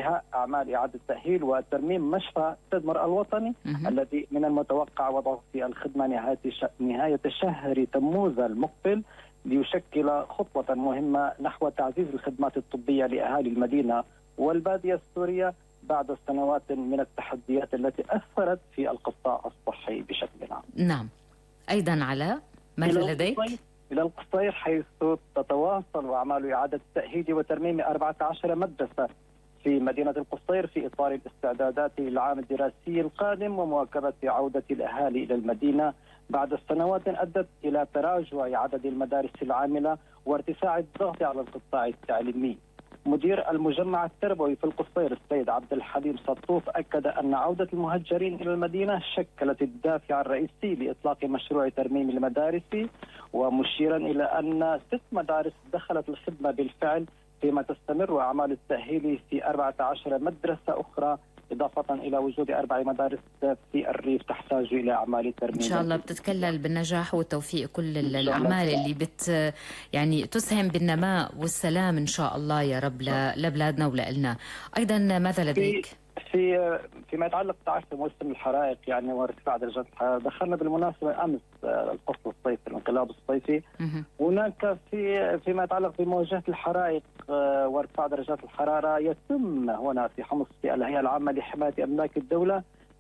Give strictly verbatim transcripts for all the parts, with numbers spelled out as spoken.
انتهاء أعمال إعادة التأهيل وترميم مشفى تدمر الوطني الذي من المتوقع وضعه في الخدمة نهاية نهاية شهر تموز المقبل، ليشكل خطوة مهمة نحو تعزيز الخدمات الطبية لأهالي المدينة والبادية السورية بعد سنوات من التحديات التي أثرت في القطاع الصحي بشكل عام. نعم. أيضا على ماذا لديك؟ إلى القصير، حيث تتواصل أعمال إعادة التأهيل وترميم أربعة عشر مدرسة في مدينة القصير في إطار الاستعدادات للعام الدراسي القادم ومواكبة عودة الأهالي إلى المدينة بعد سنوات أدت إلى تراجع عدد المدارس العاملة وارتفاع الضغط على القطاع التعليمي. مدير المجمع التربوي في القصير السيد عبد الحليم سطوف أكد أن عودة المهجرين إلى المدينة شكلت الدافع الرئيسي لإطلاق مشروع ترميم المدارس، ومشيرا إلى أن ست مدارس دخلت الخدمة بالفعل، فيما تستمر أعمال التأهيل في أربعة عشر مدرسة أخرى، إضافة إلى وجود أربع مدارس في الريف تحتاج إلى أعمال الترميم. إن شاء الله بتتكلل بالنجاح والتوفيق كل الأعمال اللي بت يعني تسهم بالنماء والسلام إن شاء الله يا رب لبلادنا ولنا. أيضا ماذا لديك؟ في فيما يتعلق تعرف موسم الحرائق يعني وارتفاع درجات الحرارة، دخلنا بالمناسبة أمس الفصل الصيفي الانقلاب الصيفي. هناك في فيما يتعلق بمواجهة الحرائق وارتفاع درجات الحرارة، يتم هنا في حمص في الهيئة العامة لحماية أملاك الدولة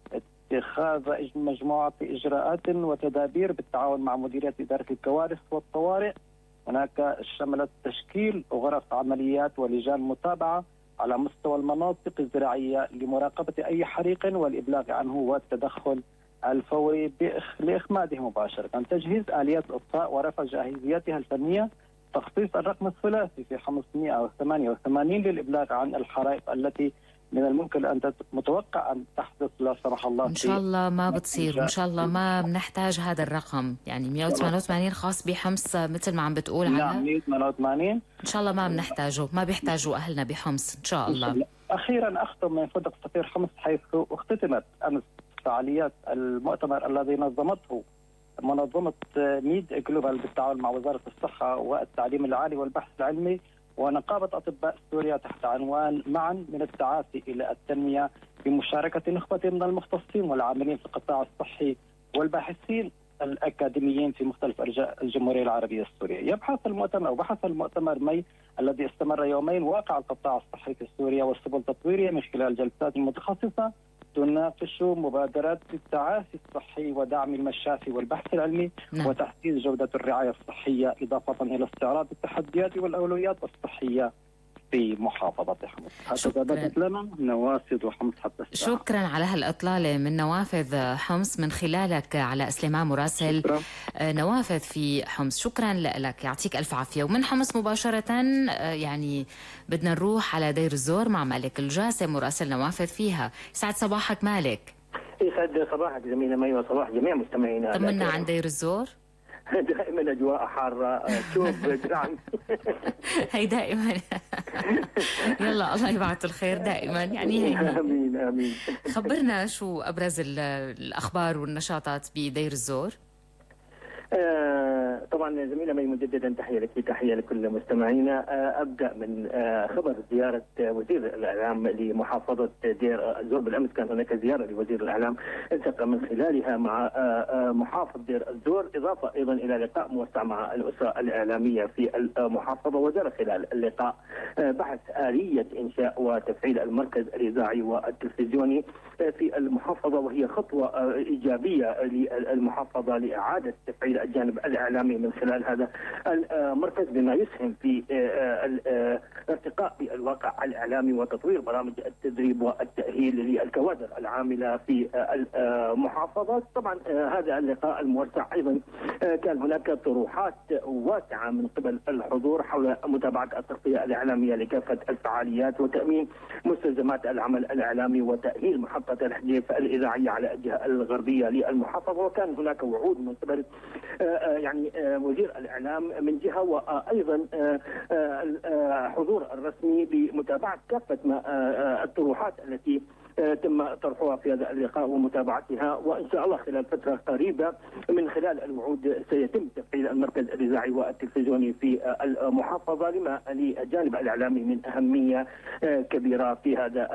اتخاذ مجموعة إجراءات وتدابير بالتعاون مع مديرية إدارة الكوارث والطوارئ. هناك شملت تشكيل غرف عمليات ولجان متابعة على مستوى المناطق الزراعية لمراقبة أي حريق والإبلاغ عنه والتدخل الفوري لإخماده مباشرة. تجهيز آليات الإطفاء ورفع جاهزيتها الفنية، تخصيص الرقم الثلاثي في خمسمئة وثمانية وثمانين للإبلاغ عن الحرائق التي من الممكن أن متوقع أن تحدث لا سمح الله. إن شاء الله ما بتصير، وإن شاء الله ما بنحتاج هذا الرقم، يعني مئة وثمانية وثمانين خاص بحمص مثل ما عم بتقول عنها. نعم مئة وثمانية وثمانين إن شاء الله ما بنحتاجه، ما بيحتاجوا أهلنا بحمص إن شاء الله. أخيرا أختم من فندق سفير حمص، حيث اختتمت أمس فعاليات المؤتمر الذي نظمته منظمة ميد جلوبال بالتعاون مع وزارة الصحة والتعليم العالي والبحث العلمي ونقابة أطباء سوريا تحت عنوان معا من التعافي إلى التنمية، بمشاركة نخبة من المختصين والعاملين في القطاع الصحي والباحثين الأكاديميين في مختلف أرجاء الجمهورية العربية السورية. يبحث المؤتمر أو بحث المؤتمر مي الذي استمر يومين واقع القطاع الصحي في سوريا وسبل تطويره من خلال جلسات متخصصة تناقش مبادرات التعافي الصحي ودعم المشافي والبحث العلمي. نعم. وتحسين جودة الرعاية الصحية، إضافة إلى استعراض التحديات والأولويات الصحية في محافظة حمص. هكذا بدت لنا نوافذ حمص حتى الساعة. شكرا على هالإطلالة من نوافذ حمص من خلالك على سليمان مراسل. شكرا. نوافذ في حمص، شكرا لك، يعطيك ألف عافية. ومن حمص مباشرة يعني بدنا نروح على دير الزور مع مالك الجاسم مراسل نوافذ فيها. سعد صباحك مالك. يسعد صباحك زميلة مي وصباح جميع مستمعينا. طمنا عن دير الزور. دائما اجواء حاره، شوف درعم. هي دائما. يلا الله يبعث الخير دائما، يعني هي. امين امين. خبرنا شو ابرز الاخبار والنشاطات بدير الزور. آه طبعا زميلة مي مجددا تحية لك، تحية لكل مستمعينا. آه أبدأ من آه خبر زيارة وزير الإعلام لمحافظة دير الزور. بالأمس كان هناك زيارة لوزير الإعلام التقى من خلالها مع آه آه محافظ دير الزور، إضافة أيضا إلى لقاء موسع مع الأسرة الإعلامية في المحافظة. وجرى خلال اللقاء آه بحث آلية إنشاء وتفعيل المركز الإذاعي والتلفزيوني آه في المحافظة، وهي خطوة آه إيجابية للمحافظة لإعادة تفعيل الجانب الإعلامي من خلال هذا المركز، بما يسهم في الارتقاء بالواقع الإعلامي وتطوير برامج التدريب والتأهيل للكوادر العاملة في المحافظة. طبعا هذا اللقاء الموسع أيضا كان هناك طروحات واسعة من قبل الحضور حول متابعة التغطية الإعلامية لكافة الفعاليات وتأمين مستلزمات العمل الإعلامي وتأهيل محطة الحجيف الإذاعية على الجهة الغربية للمحافظة. وكان هناك وعود من قبل يعني وزير الإعلام من جهة، وأيضا حضور الرسمي بمتابعة كافة الطروحات التي تم طرحها في هذا اللقاء ومتابعتها. وإن شاء الله خلال فترة قريبة من خلال الوعود سيتم تفعيل المركز الإذاعي والتلفزيوني في المحافظة، لما للجانب الإعلامي من أهمية كبيرة في هذا